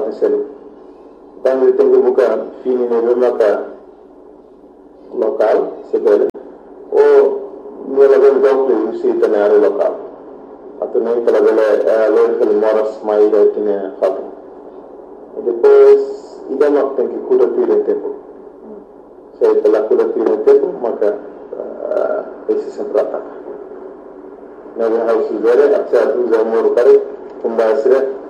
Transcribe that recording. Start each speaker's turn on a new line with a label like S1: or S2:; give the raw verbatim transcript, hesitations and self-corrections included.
S1: ni selu tangi tengu buka fini ne maka lokal sebele o nela ben donc usi tanare lokal atau nem pela bela loja que moras mais aí tinha fato e depois ida mak tem que cuidar tira tempo se pela cuidar tira tempo maka esse sempre ataca na house zero acha tu zamor kare kumbasre